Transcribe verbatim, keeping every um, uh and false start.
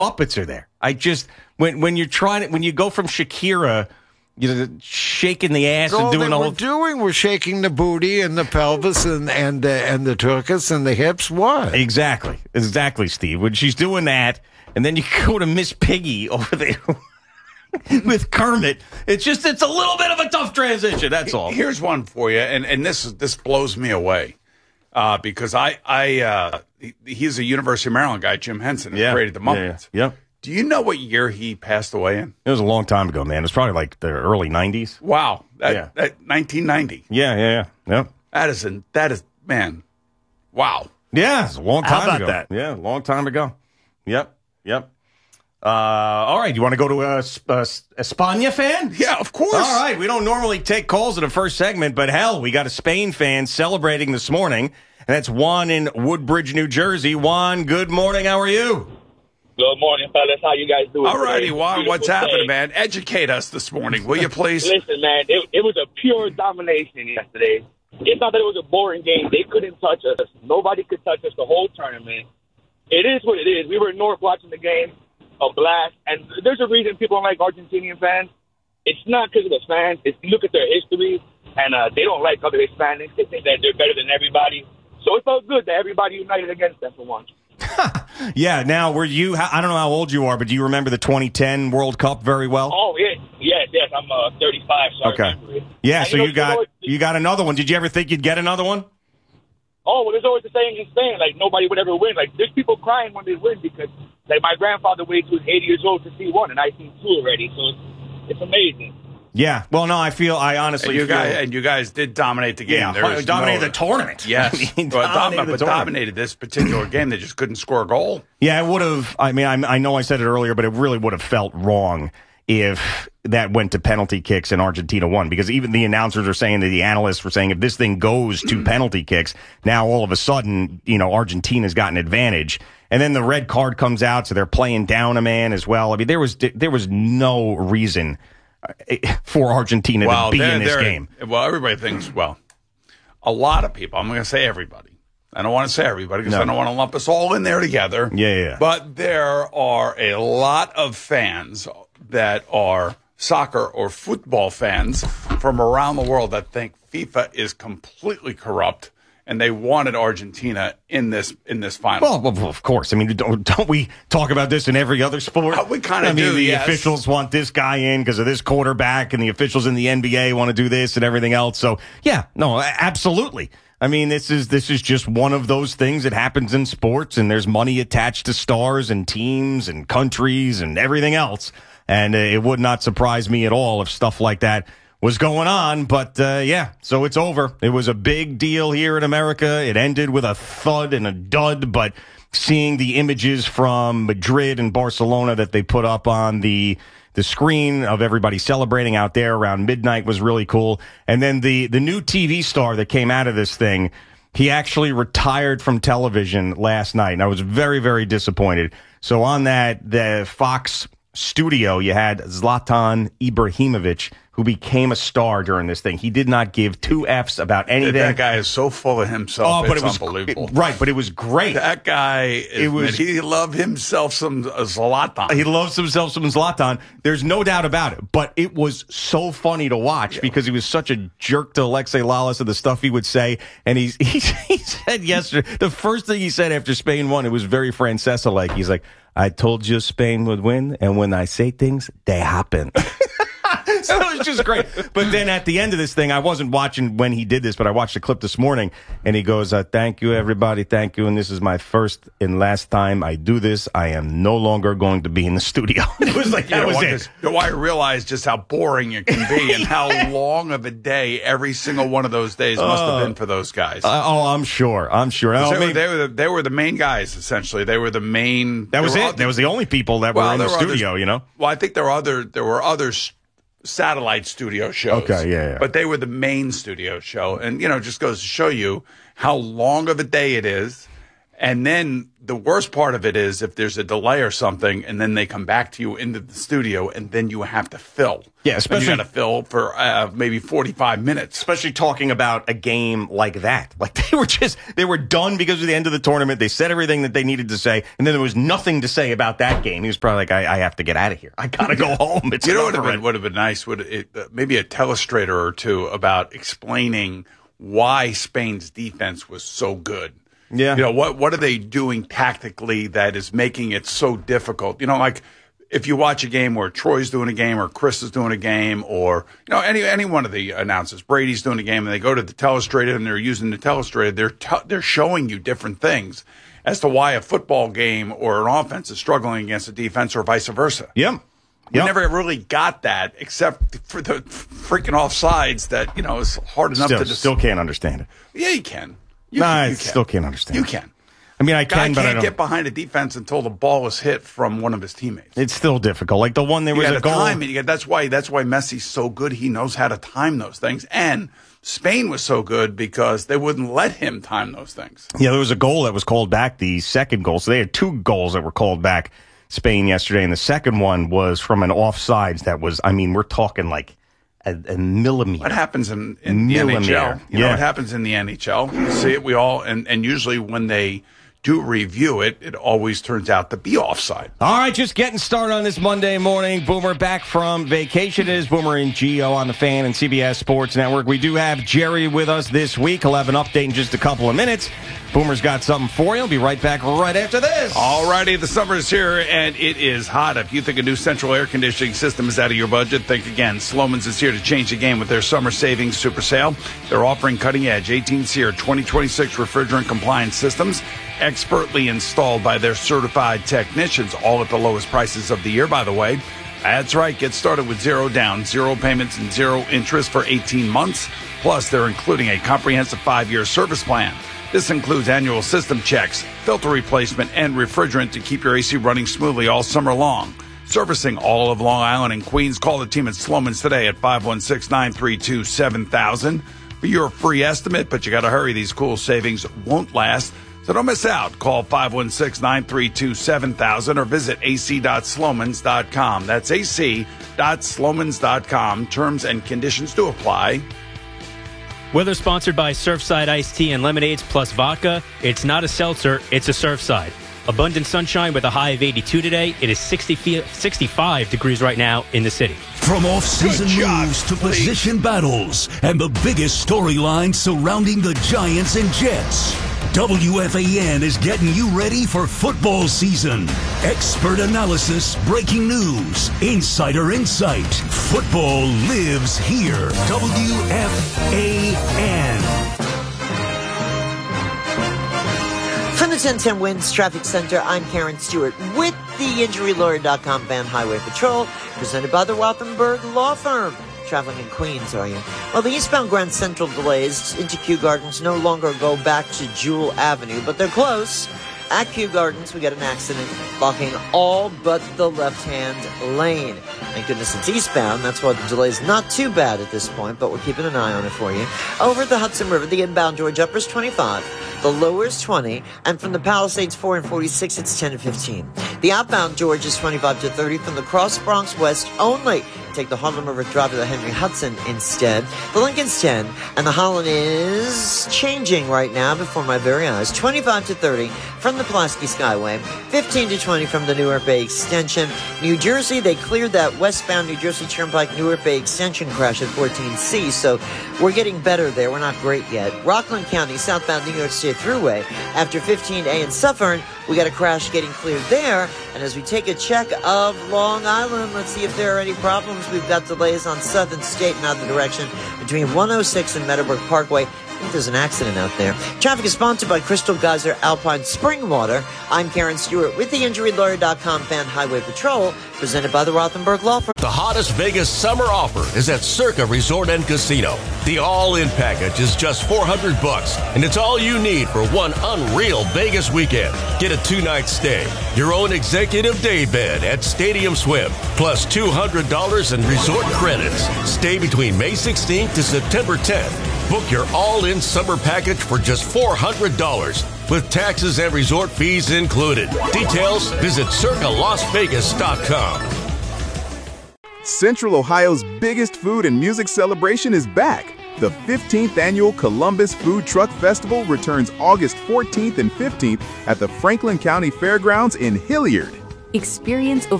Muppets are there. I just when when you're trying to, when you go from Shakira, you know, shaking the ass all and doing they the whole were doing was shaking the booty and the pelvis and and uh, and the tuchus and the hips. What? Exactly, exactly, Steve. When she's doing that, and then you go to Miss Piggy over there with Kermit. It's just it's a little bit of a tough transition. That's all. Here's one for you, and and this this blows me away. Uh, because I, I, uh, he, he's a University of Maryland guy, Jim Henson, who Yeah. created the Muppets. Yeah, yeah. Do you know what year he passed away in? It was a long time ago, man. It was probably like the early nineties. Wow, that, Yeah. that nineteen ninety. Yeah, yeah, yeah. Yeah, That is an, that is man. Wow. yeah it's a long How time about ago. that? Yeah, a long time ago. Yep, yep. Uh, all right, you want to go to a, a España fan? Yeah, of course. All right, we don't normally take calls in the first segment, but hell, we got a Spain fan celebrating this morning, and that's Juan in Woodbridge, New Jersey. Juan, good morning. How are you? Good morning, fellas. How you guys doing? All righty, today? Juan, what's Beautiful happening, day. man? Educate us this morning, will you please? Listen, man, it, it was a pure domination yesterday. It's not that it was a boring game. They couldn't touch us. Nobody could touch us the whole tournament. It is what it is. We were in North watching the game, a blast. And there's a reason people don't like Argentinian fans. It's not because of the fans. It's you look at their history, and uh, they don't like other Hispanics. They think that they're better than everybody. So it felt good that everybody united against them for once. Yeah, now, were you, I don't know how old you are, but do you remember the twenty ten World Cup very well? Oh, yes, yes, yes. I'm uh, thirty-five, so Okay. I remember it. Yeah, And, so know, you got know, you got another one. Did you ever think you'd get another one? Oh, well, there's always the saying in Spain, like, nobody would ever win. Like, there's people crying when they win because, like, my grandfather waited till he was eighty years old to see one, and I've seen two already, so it's, it's amazing. Yeah. Well, no, I feel, I And honestly you feel. guys, and you guys did dominate the game. yeah, There is dominated no- the tournament. Yes, I mean, well, dom- dominated the but tournament. dominated this particular game. They just couldn't score a goal. Yeah, it would have. I mean, I, I know I said it earlier, but it really would have felt wrong if that went to penalty kicks and Argentina won, because even the announcers are saying that the analysts were saying if this thing goes to penalty kicks, now all of a sudden, you know, Argentina's got an advantage. And then the red card comes out, so they're playing down a man as well. I mean, there was there was no reason for Argentina Well, to be they're- in this they're- game. Well, everybody thinks, well, a lot of people, I'm going to say everybody. I don't want to say everybody because No. I don't want to lump us all in there together. Yeah, yeah. But there are a lot of fans that are soccer or football fans from around the world that think FIFA is completely corrupt and they wanted Argentina in this in this final. Well, well, of course. I mean, don't, don't we talk about this in every other sport? Uh, we kinda I mean, do, the yes. officials want this guy in because of this quarterback, and the officials in the N B A want to do this and everything else. So, yeah, no, a- absolutely. I mean, this is this is just one of those things that happens in sports, and there's money attached to stars and teams and countries and everything else. And uh, it would not surprise me at all if stuff like that was going on. But, uh, yeah, so it's over. It was a big deal here in America. It ended with a thud and a dud, but seeing the images from Madrid and Barcelona that they put up on the the screen of everybody celebrating out there around midnight was really cool. And then the, the new T V star that came out of this thing, he actually retired from television last night, and I was very, very disappointed. So on that, the Fox studio, you had Zlatan Ibrahimovic, who became a star during this thing. He did not give two F's about anything. that guy is so full of himself. Oh, but it's it was unbelievable. it- right, but it was great. That guy, is, It was- man, he loved himself some uh, Zlatan. He loves himself some Zlatan. There's no doubt about it. But it was so funny to watch because he was such a jerk to Alexei Lalas and the stuff he would say. And he's, he, he said yesterday, the first thing he said after Spain won, it was very Francesa-like. He's like, I told you Spain would win, and when I say things, they happen. So it was just great. But then at the end of this thing, I wasn't watching when he did this, but I watched the clip this morning, and he goes, uh, thank you, everybody, thank you, and this is my first and last time I do this. I am no longer going to be in the studio. It was like, that You know, was I it. just- you know, I realized just how boring it can be and how long of a day every single one of those days must have been for those guys. Uh, oh, I'm sure. I'm sure. they, Oh, were, maybe- they, were the, they were the main guys, essentially. They were the main. that was there were it. other- That was the only people that well, were in the there were studio, others- you know? Well, I think there were other there were other s- satellite studio shows. Okay, yeah, yeah. But they were the main studio show, and you know, it just goes to show you how long of a day it is, And then the worst part of it is if there's a delay or something, and then they come back to you into the studio, and then you have to fill. Yeah, especially and you got to fill for uh, maybe forty-five minutes. Especially talking about a game like that. Like they were just, they were done because of the end of the tournament. They said everything that they needed to say, and then there was nothing to say about that game. He was probably like, I, I have to get out of here. I got to go home. It's you know what enough would have already. been, would have been nice? Would it, uh, maybe a telestrator or two about explaining why Spain's defense was so good. Yeah. You know, what what are they doing tactically that is making it so difficult? You know, like if you watch a game where Troy's doing a game or Chris is doing a game or, you know, any any one of the announcers, Brady's doing a game, and they go to the telestrator and they're using the telestrator, they're t- they're showing you different things as to why a football game or an offense is struggling against a defense or vice versa. Yep. We Yep. never really got that except for the freaking offsides that, you know, is hard enough Still, to just. still can't understand it. Yeah, you can. You, nah, can, I you still can. can't understand You it. can. I mean, I Guy can, but I can't don't. get behind a defense until the ball is hit from one of his teammates. It's still difficult. Like the one there You was got a to goal. time it. You got, that's why. That's why Messi's so good. He knows how to time those things. And Spain was so good because they wouldn't let him time those things. Yeah, there was a goal that was called back, the second goal. So they had two goals that were called back, Spain yesterday, and the second one was from an offsides that was, I mean, we're talking like a, a millimeter. What happens in, in the N H L? Millimeter. You know Yeah. what happens in the N H L? You see it, we all, and, and usually when they do review it, it always turns out to be offside. All right, just getting started on this Monday morning. Boomer back from vacation. It is Boomer and Gio on the Fan and C B S Sports Network. We do have Jerry with us this week. He'll have an update in just a couple of minutes. Boomer's got something for you. He'll be right back right after this. All righty, the summer is here, and it is hot. If you think a new central air conditioning system is out of your budget, think again. Sloman's is here to change the game with their summer savings super sale. They're offering cutting-edge eighteen SEER twenty twenty-six refrigerant compliance systems, expertly installed by their certified technicians, all at the lowest prices of the year, by the way. That's right. Get started with zero down, zero payments, and zero interest for eighteen months. Plus, they're including a comprehensive five-year service plan. This includes annual system checks, filter replacement, and refrigerant to keep your A C running smoothly all summer long. Servicing all of Long Island and Queens, call the team at Sloman's today at five one six, nine three two, seven thousand for your free estimate, but you got to hurry. These cool savings won't last, so don't miss out. Call five one six, nine three two, seven thousand or visit a c dot slomans dot com. That's a c dot slomans dot com. Terms and conditions do apply. Whether sponsored by Surfside Iced Tea and Lemonades plus vodka, it's not a seltzer, it's a Surfside. Abundant sunshine with a high of eighty-two today. It is sixty, sixty-five degrees right now in the city. From off-season Good job, moves to please. position battles and the biggest storylines surrounding the Giants and Jets, W F A N is getting you ready for football season. Expert analysis, breaking news, insider insight. Football lives here. W F A N. From the ten ten Winds Traffic Center, I'm Karen Stewart with the Injury Lawyer dot com Van Highway Patrol, presented by the Rothenberg Law Firm. Traveling in Queens, are you? Well, the eastbound Grand Central delays into Kew Gardens no longer go back to Jewel Avenue, but they're close. At Kew Gardens, we got an accident blocking all but the left-hand lane. Thank goodness it's eastbound. That's why the delay's not too bad at this point, but we're keeping an eye on it for you. Over at the Hudson River, the inbound George upper is twenty-five. The lower is twenty, and from the Palisades four and forty-six, it's ten and fifteen. The outbound George is twenty-five to thirty from the Cross Bronx West only. Take the Harlem River Drive to the Henry Hudson instead. The Lincoln's ten, and the Holland is changing right now before my very eyes. twenty-five to thirty from the Pulaski Skyway, fifteen to twenty from the Newark Bay Extension. New Jersey, they cleared that westbound New Jersey Turnpike Newark Bay Extension crash at fourteen C, so we're getting better there. We're not great yet. Rockland County, southbound New York State Thruway, after fifteen A in Suffern, we got a crash getting cleared there. And as we take a check of Long Island, let's see if there are any problems. We've got delays on Southern State and other direction between one oh six and Meadowbrook Parkway. I think there's an accident out there. Traffic is sponsored by Crystal Geyser Alpine Spring Water. I'm Karen Stewart with the Injury Lawyer dot com Fan Highway Patrol, presented by the Rothenberg Law Firm. The hottest Vegas summer offer is at Circa Resort and Casino. The all-in package is just four hundred bucks, and it's all you need for one unreal Vegas weekend. Get a two-night stay, your own executive day bed at Stadium Swim, plus two hundred dollars in resort credits. Stay between May sixteenth to September tenth. Book your all-in summer package for just four hundred dollars. with taxes and resort fees included. Details, visit circa las vegas dot com. Central Ohio's biggest food and music celebration is back. The fifteenth Annual Columbus Food Truck Festival returns August fourteenth and fifteenth at the Franklin County Fairgrounds in Hilliard. Experience over